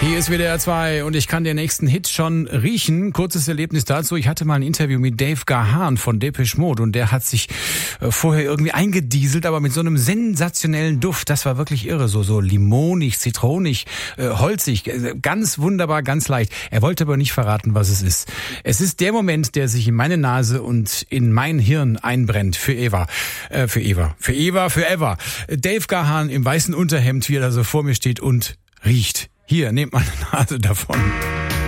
Hier ist WDR 2 und ich kann den nächsten Hit schon riechen. Kurzes Erlebnis dazu. Ich hatte mal ein Interview mit Dave Gahan von Depeche Mode und der hat sich vorher irgendwie eingedieselt, aber mit so einem sensationellen Duft. Das war wirklich irre. So limonig, zitronig, holzig. Ganz wunderbar, ganz leicht. Er wollte aber nicht verraten, was es ist. Es ist der Moment, der sich in meine Nase und in mein Hirn einbrennt. Für ever. Dave Gahan im weißen Unterhemd, wie er da so vor mir steht und riecht. Hier, nehmt mal eine Nase davon.